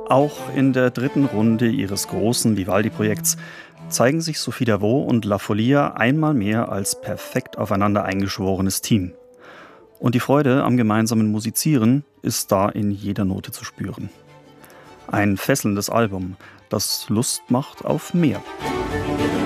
Auch in der dritten Runde ihres großen Vivaldi-Projekts zeigen sich Sophie Davot und La Folia einmal mehr als perfekt aufeinander eingeschworenes Team. Und die Freude am gemeinsamen Musizieren ist da in jeder Note zu spüren. Ein fesselndes Album, das Lust macht auf mehr.